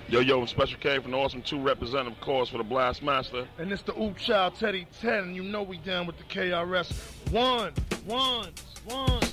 Yo, Special K from the Awesome 2 representative, of course, for the Blast Master. And it's the Oop Child Teddy 10, and you know we down with the KRS. One.